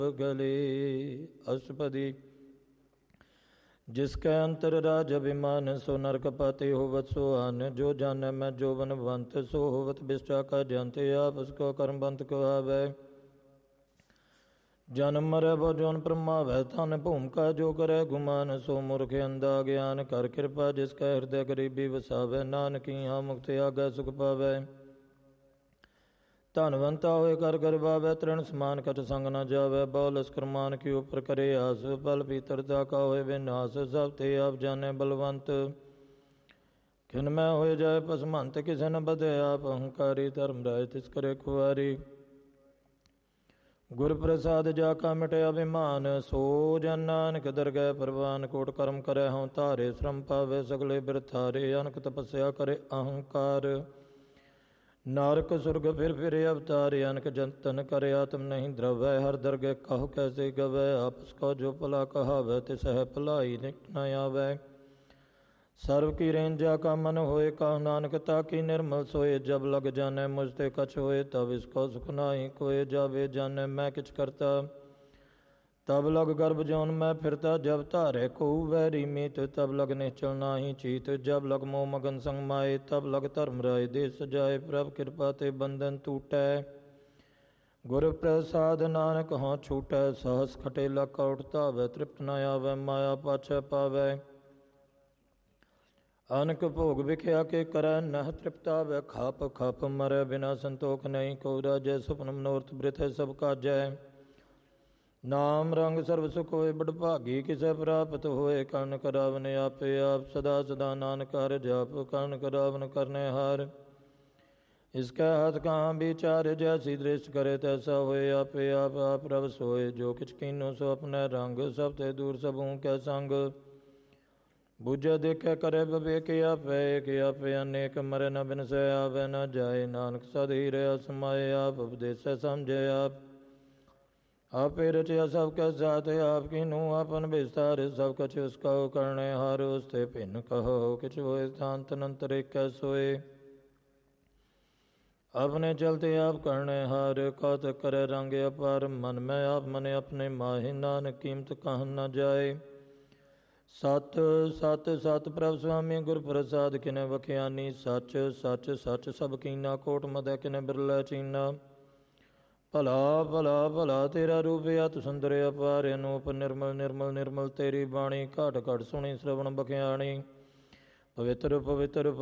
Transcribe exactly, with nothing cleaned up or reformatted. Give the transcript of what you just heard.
गले अष्टपदी। जिसकै अंतर राज अभिमान सो नरक पाते होवत सो आन। जो जाने मैं जो बनवंत सो होवत बिष्टा का जानते आप उसको कर्मबंत को आवे। जन्म मरै बो जोन ब्रह्मावै धन भूमिका जो करे गुमान। सो मूर्ख अंधा ज्ञान कर कृपा जिसका हृदय गरीबी वसावे। नानक यहाँ मुक्ति आगे सुख पावे। धनवंता होए कर गरबावे तृण समान कट संग न जावे। बौल स्करमान के ऊपर करे आस बल पीतरता का होए विनाश। सब ते आप जाने बलवंत खिन में होए जाए पसमंत। किसे न बधे आप अहंकारी धर्म राय तिस करे खुआरी। गुर प्रसाद जाका मिटे अभिमान सो जन नानक दरगह परवान। कोट कर्म करे हों तारे श्रम पावे सगले बिरथारे। अनक तपस्या करे अहंकार नारक सुरग फिर फिर अवतारे। अनक जंतन करे आत्म नहीं द्रवै। हर दरगह कहो कैसे गवै। आपस को जो भला कहावै तिस है भलाई निकट न आवै। सर्व की रेंजा का मन होए कह नानक ताकि निर्मल सोए। जब लग जाने मुझते कछ होए तब इसको सुख नाही कोए। जावे जाने मैं किछ करता तब लग गर्भ जौन मैं फिरता। जब धारे को वैरी मीत तब लग निश्चल नाही चीत। जब लग मोह मगन संग माए तब लग धर्म राय देश सजाए। प्रभ कृपा ते बंधन टूटै गुर प्रसाद नानक हों छूटै। सहस खटे लख उठता वै तृप्त न आवै। माया पाछै पावै अनक भोग विख्या के करै नह तृप्ता वै। खाप खाप मरै बिना संतोख नहीं को। राजै सुपन मनोरथ वृथ सब काजै। नाम रंग सर्व सुख होए बड़ भागी किसे प्राप्त होए। कर्ण करावन आपे आप सदा सदा नानक हर जाप। कर्ण करावन करने हार इसका हाथ कहाँ विचार। जैसी दृष्टि करे तैसा होए आपे आप आप रव सोए। जो किछ कीनो सो अपने रंग सब ते दूर सबों कै संग। बुझे देखे करे विवेक आपे एक आपे अनेक। मरे न बिन से आवे न जाए नानक सद ही रहा समाये। आप उपदेश समझे आप आपे रचया सब के साथ। आपकी नू अपन विस्तार सब कछ उसका करने हार। उसते भिन्न कहो किछ होए शांत अनंतर एक सोए। अपने चलते आप करने हार कौत करे रंग अपार। मन में आप मने अपने माहि नानक कीमत कह न जाए। सत सत सत प्रभ स्वामी गुर प्रसाद किने वख्यानी। सच सच सच सब कीना कोट मदै किने बिरलै चीना। भला भला भला तेरा रूप अत सुंदर अपार। अनूप निर्मल निर्मल निर्मल तेरी बाणी। घट घट सुनी श्रवण बख्याणी। पवित्र पवित्र